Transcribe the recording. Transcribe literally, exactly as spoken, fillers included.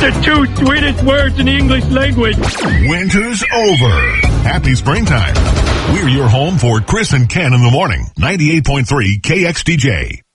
the two sweetest words in the English language. Winter's over. Happy springtime. We're your home for Chris and Ken in the morning. ninety-eight point three K X D J.